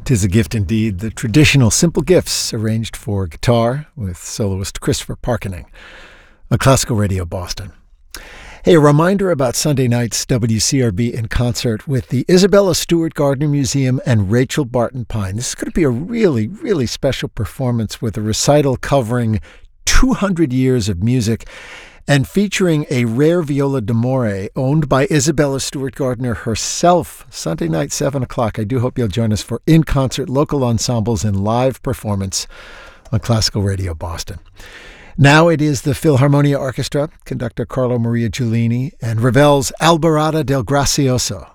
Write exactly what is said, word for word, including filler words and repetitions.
'Tis a gift indeed, the traditional Simple Gifts arranged for guitar with soloist Christopher Parkening on Classical Radio Boston. Hey, a reminder about Sunday night's W C R B in concert with the Isabella Stewart Gardner Museum and Rachel Barton Pine. This is going to be a really, really special performance with a recital covering two hundred years of music and featuring a rare viola d'amore owned by Isabella Stewart Gardner herself. Sunday night, seven o'clock. I do hope you'll join us for in-concert local ensembles and live performance on Classical Radio Boston. Now it is the Philharmonia Orchestra, conductor Carlo Maria Giulini, and Ravel's Alborada del Gracioso.